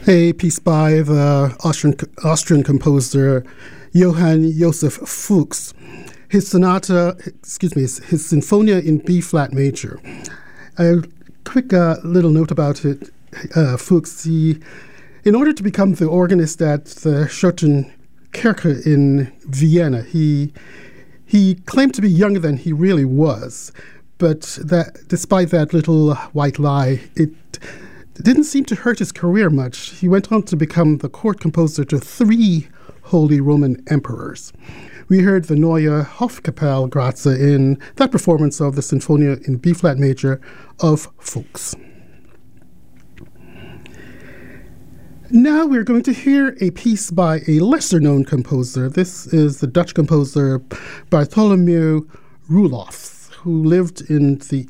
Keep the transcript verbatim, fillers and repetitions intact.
A piece by the Austrian, Austrian composer Johann Joseph Fuchs. His sonata, excuse me, his, his Sinfonia in B flat major. A quick uh, little note about it. Uh, Fuchs, he, in order to become the organist at the Schottenkirche in Vienna, he he claimed to be younger than he really was. But that, despite that little white lie, it didn't seem to hurt his career much. He went on to become the court composer to three Holy Roman emperors. We heard the Neue Hofkapelle Graz in that performance of the Sinfonia in B-flat major of Fuchs. Now we're going to hear a piece by a lesser-known composer. This is the Dutch composer Bartholomew Roelofs, who lived in the